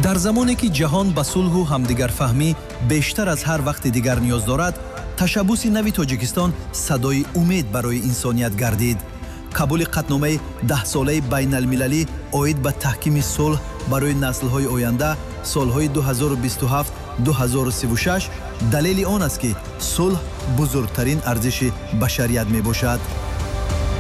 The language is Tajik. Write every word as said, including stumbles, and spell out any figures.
дар замоне ки ҷаҳон ба сулҳу ҳамдигарфаҳмӣ бештар аз ҳар вақти дигар ниёз дорад, ташаббуси нави Тоҷикистон садои умед барои инсоният гардид. қабули қатномаи даҳсолаи байналмилалӣ оид ба таҳкими сулҳ барои наслҳои оянда солҳои ду ҳазору бисту ҳафт - ду ҳазору сиву шаш далели он аст ки сулҳ бузургтарин арзиши башарият мебошад.